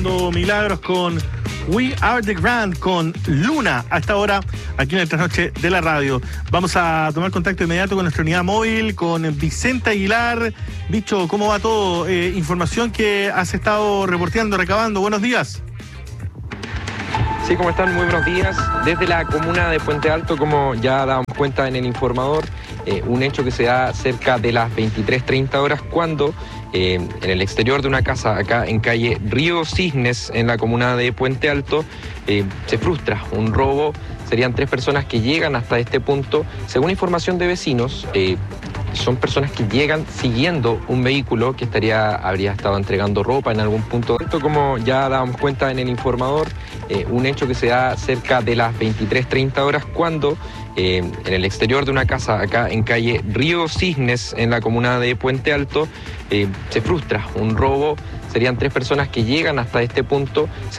Haciendo Milagros con We Are The Grand, con Luna, a esta hora, aquí en el Trasnoche de la radio. Vamos a tomar contacto inmediato con nuestra unidad móvil, con Vicente Aguilar. Bicho, ¿cómo va todo? Información que has estado reporteando, recabando. Buenos días. Sí, ¿cómo están? Muy buenos días. Desde la comuna de Puente Alto, como ya dábamos cuenta en el informador, un hecho que se da cerca de las 23:30 horas cuando en el exterior de una casa acá en calle Río Cisnes, en la comuna de Puente Alto, se frustra un robo. Serían 3 personas que llegan hasta este punto. Según información de vecinos, son personas que llegan siguiendo un vehículo que habría estado entregando ropa en algún punto. Como ya dábamos cuenta en el informador, un hecho que se da cerca de las 23:30 horas cuando en el exterior de una casa acá en calle Río Cisnes, en la comuna de Puente Alto, se frustra un robo. Serían 3 personas que llegan hasta este punto.